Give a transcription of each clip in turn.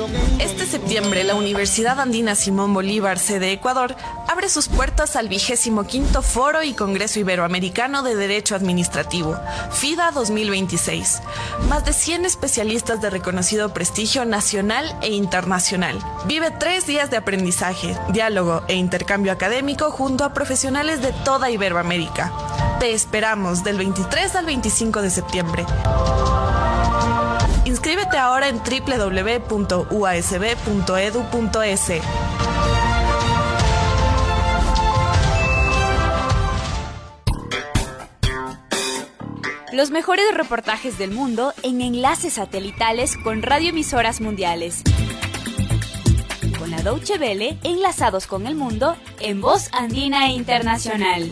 Este septiembre, la Universidad Andina Simón Bolívar, sede Ecuador, abre sus puertas al 25º Foro y Congreso Iberoamericano de Derecho Administrativo, FIDA 2026. Más de 100 especialistas de reconocido prestigio nacional e internacional. Vive 3 días de aprendizaje, diálogo e intercambio académico junto a profesionales de toda Iberoamérica. Te esperamos del 23 al 25 de septiembre. Inscríbete ahora en www.uasb.edu.es. Los mejores reportajes del mundo en enlaces satelitales con radioemisoras mundiales. Con la Deutsche Welle, enlazados con el mundo en Voz Andina Internacional.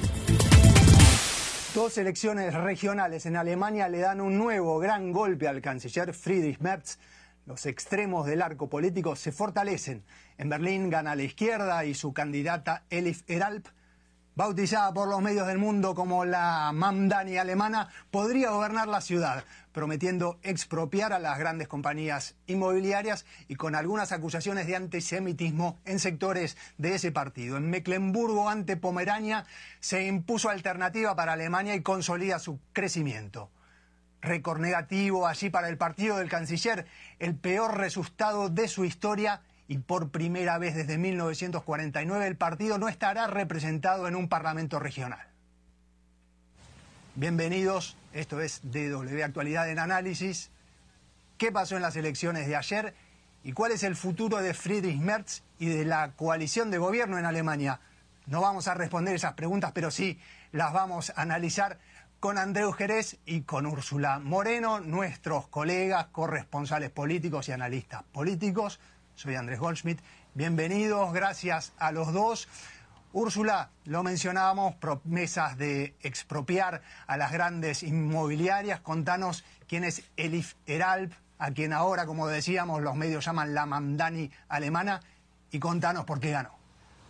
2 elecciones regionales en Alemania le dan un nuevo gran golpe al canciller Friedrich Merz. Los extremos del arco político se fortalecen. En Berlín gana la izquierda y su candidata Elif Eralp, bautizada por los medios del mundo como la Mamdani alemana, podría gobernar la ciudad, prometiendo expropiar a las grandes compañías inmobiliarias y con algunas acusaciones de antisemitismo en sectores de ese partido. En Mecklemburgo ante Pomerania se impuso alternativa para Alemania y consolida su crecimiento. Récord negativo allí para el partido del canciller, el peor resultado de su historia, y por primera vez desde 1949 el partido no estará representado en un parlamento regional. Bienvenidos, esto es DW Actualidad en Análisis. ¿Qué pasó en las elecciones de ayer y cuál es el futuro de Friedrich Merz y de la coalición de gobierno en Alemania? No vamos a responder esas preguntas, pero sí las vamos a analizar con Andreu Jerez y con Úrsula Moreno, nuestros colegas, corresponsales políticos y analistas políticos. Soy Andrés Goldschmidt. Bienvenidos, gracias a los dos. Úrsula, lo mencionábamos, promesas de expropiar a las grandes inmobiliarias. Contanos quién es Elif Eralp, a quien ahora, como decíamos, los medios llaman la Mamdani alemana, y contanos por qué ganó.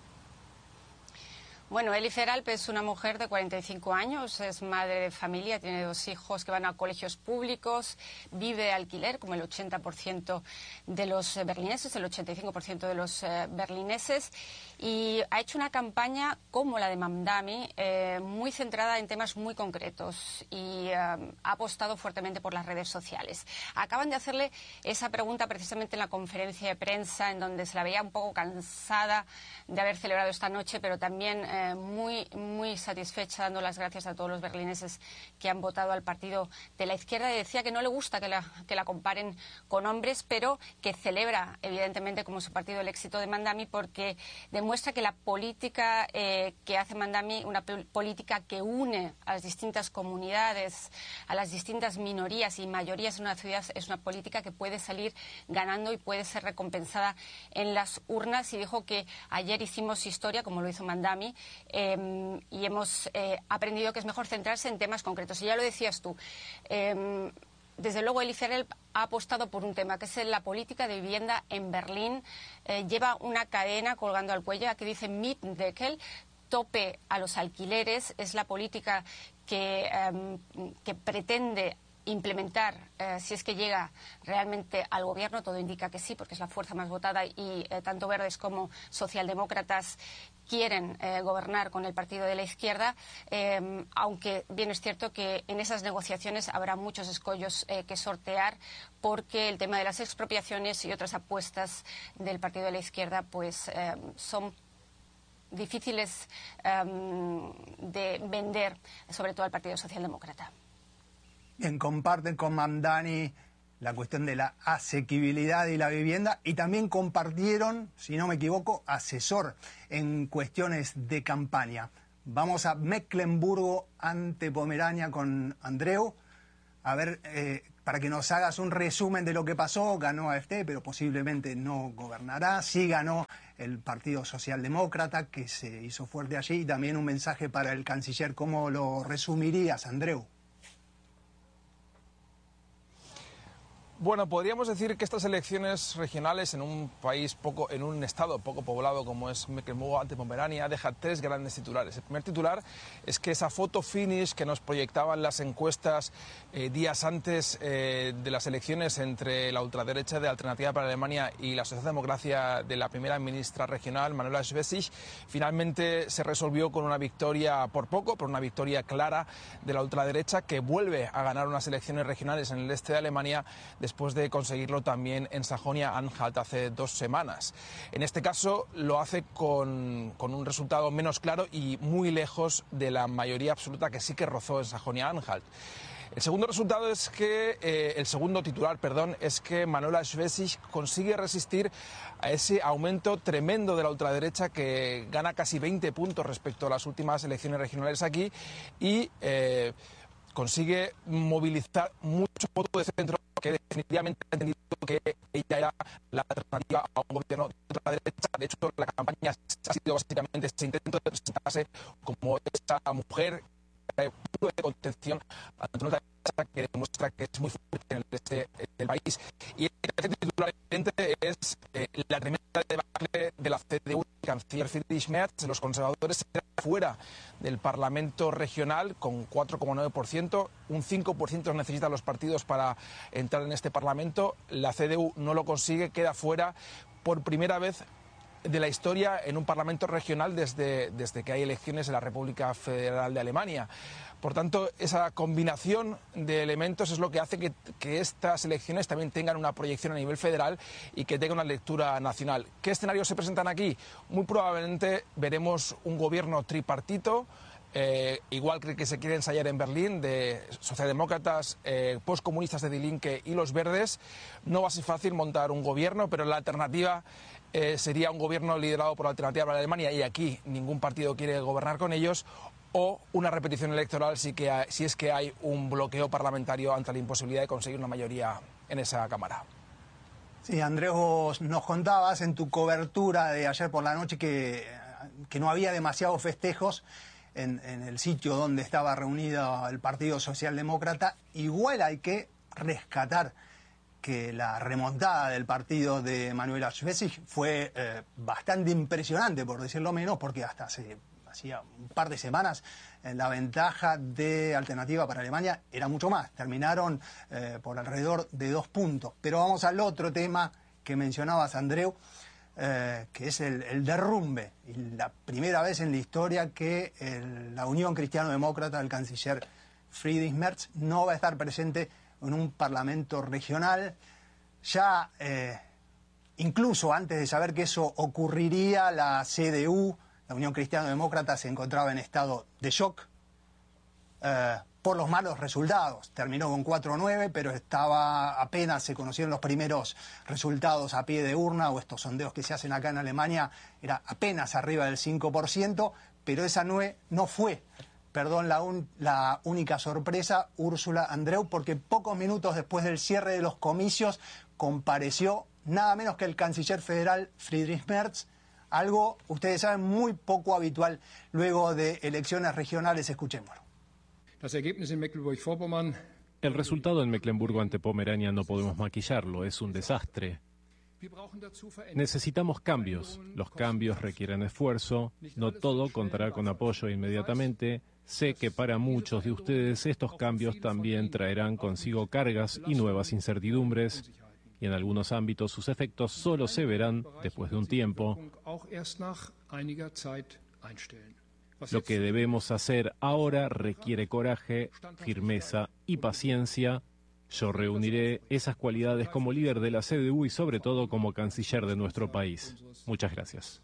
Bueno, Elif Eralp es una mujer de 45 años, es madre de familia, tiene 2 hijos que van a colegios públicos, vive de alquiler, como el 80% de los berlineses, el 85% de los berlineses, y ha hecho una campaña como la de Mamdani, muy centrada en temas muy concretos, y ha apostado fuertemente por las redes sociales. Acaban de hacerle esa pregunta precisamente en la conferencia de prensa, en donde se la veía un poco cansada de haber celebrado esta noche, pero también muy satisfecha, dando las gracias a todos los berlineses que han votado al partido de la izquierda, y decía que no le gusta que la comparen con hombres, pero que celebra evidentemente como su partido el éxito de Mamdani, porque demuestra que la política que hace Mamdani, una política que une a las distintas comunidades, a las distintas minorías y mayorías en una ciudad, es una política que puede salir ganando y puede ser recompensada en las urnas. Y dijo que ayer hicimos historia, como lo hizo Mamdani, y hemos aprendido que es mejor centrarse en temas concretos. Y ya lo decías tú, desde luego Elif Eralp ha apostado por un tema, que es la política de vivienda en Berlín. Lleva una cadena colgando al cuello que dice Mietendeckel, tope a los alquileres. Es la política que pretende implementar, si es que llega realmente al gobierno. Todo indica que sí, porque es la fuerza más votada, y tanto verdes como socialdemócratas quieren gobernar con el partido de la izquierda, aunque bien es cierto que en esas negociaciones habrá muchos escollos que sortear, porque el tema de las expropiaciones y otras apuestas del partido de la izquierda pues son difíciles de vender, sobre todo al Partido Socialdemócrata. Bien, comparten con Mamdani la cuestión de la asequibilidad y la vivienda, y también compartieron, si no me equivoco, asesor en cuestiones de campaña. Vamos a Mecklemburgo ante Pomerania con Andreu. A ver, para que nos hagas un resumen de lo que pasó. Ganó AfD, pero posiblemente no gobernará. Sí ganó el Partido Socialdemócrata, que se hizo fuerte allí, y también un mensaje para el canciller. ¿Cómo lo resumirías, Andreu? Bueno, podríamos decir que estas elecciones regionales en un estado poco poblado como es Mecklemburgo-Ante-Pomerania deja tres grandes titulares. El primer titular es que esa foto finish que nos proyectaban las encuestas días antes de las elecciones entre la ultraderecha de Alternativa para Alemania y la socialdemocracia de la primera ministra regional, Manuela Schwesig, finalmente se resolvió con una victoria por poco, por una victoria clara de la ultraderecha que vuelve a ganar unas elecciones regionales en el este de Alemania después de conseguirlo también en Sajonia-Anhalt hace 2 semanas. En este caso lo hace con un resultado menos claro y muy lejos de la mayoría absoluta que sí que rozó en Sajonia-Anhalt. El segundo titular es que Manuela Schwesig consigue resistir a ese aumento tremendo de la ultraderecha que gana casi 20 puntos respecto a las últimas elecciones regionales aquí y consigue movilizar muchos votos de centro que definitivamente ha entendido que ella era la alternativa a un gobierno de ultraderecha. De hecho, la campaña ha sido básicamente ese intento de presentarse como esa mujer puro de contención ante una ultraderecha que demuestra que es muy fuerte en el este del país. Y el tercer titular es la tremenda debacle de la CDU. El canciller Friedrich Merz, los conservadores se quedan fuera del Parlamento regional con 4,9%, un 5% necesitan los partidos para entrar en este Parlamento, la CDU no lo consigue, queda fuera por primera vez de la historia en un Parlamento regional desde que hay elecciones en la República Federal de Alemania. Por tanto, esa combinación de elementos es lo que hace que estas elecciones también tengan una proyección a nivel federal y que tengan una lectura nacional. ¿Qué escenarios se presentan aquí? Muy probablemente veremos un gobierno tripartito, igual que se quiere ensayar en Berlín, de socialdemócratas, postcomunistas de Die Linke y los verdes. No va a ser fácil montar un gobierno, pero la alternativa sería un gobierno liderado por la Alternativa para Alemania, y aquí ningún partido quiere gobernar con ellos, o una repetición electoral si es que hay un bloqueo parlamentario ante la imposibilidad de conseguir una mayoría en esa Cámara. Sí, Andrés, vos nos contabas en tu cobertura de ayer por la noche que no había demasiados festejos en el sitio donde estaba reunido el Partido Socialdemócrata. Igual hay que rescatar que la remontada del partido de Manuela Schwesig fue bastante impresionante, por decirlo menos, porque hasta hacía un par de semanas la ventaja de Alternativa para Alemania era mucho más. Terminaron por alrededor de 2 puntos. Pero vamos al otro tema que mencionabas, Andreu, que es el derrumbe. Y la primera vez en la historia que la Unión Cristiano-Demócrata, el canciller Friedrich Merz, no va a estar presente en un parlamento regional. Ya incluso antes de saber que eso ocurriría, la CDU, la Unión Cristiano-Demócrata, se encontraba en estado de shock por los malos resultados. Terminó con 4-9, pero apenas se conocieron los primeros resultados a pie de urna, o estos sondeos que se hacen acá en Alemania, era apenas arriba del 5%, pero esa no fue la única sorpresa, Úrsula Andreu, porque pocos minutos después del cierre de los comicios compareció nada menos que el canciller federal Friedrich Merz, algo, ustedes saben, muy poco habitual luego de elecciones regionales. Escuchémoslo. El resultado en Mecklemburgo-Ante-Pomerania no podemos maquillarlo, es un desastre. Necesitamos cambios. Los cambios requieren esfuerzo. No todo contará con apoyo inmediatamente. Sé que para muchos de ustedes estos cambios también traerán consigo cargas y nuevas incertidumbres, y en algunos ámbitos sus efectos solo se verán después de un tiempo. Lo que debemos hacer ahora requiere coraje, firmeza y paciencia. Yo reuniré esas cualidades como líder de la CDU y sobre todo como canciller de nuestro país. Muchas gracias.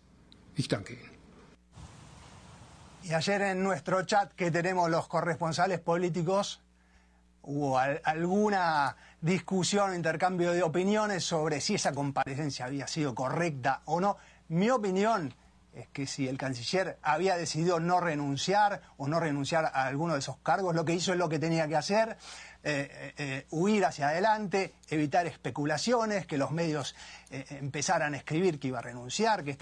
Y ayer en nuestro chat que tenemos los corresponsales políticos hubo alguna discusión o intercambio de opiniones sobre si esa comparecencia había sido correcta o no. Mi opinión es que si el canciller había decidido no renunciar a alguno de esos cargos, lo que hizo es lo que tenía que hacer, huir hacia adelante, evitar especulaciones, que los medios empezaran a escribir que iba a renunciar, que